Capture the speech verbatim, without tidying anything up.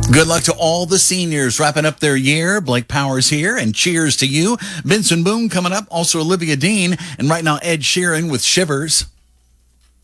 Good luck to all the seniors wrapping up their year. Blake Powers here, and cheers to you. Benson Boone coming up, also Olivia Dean, and right now Ed Sheeran with Shivers.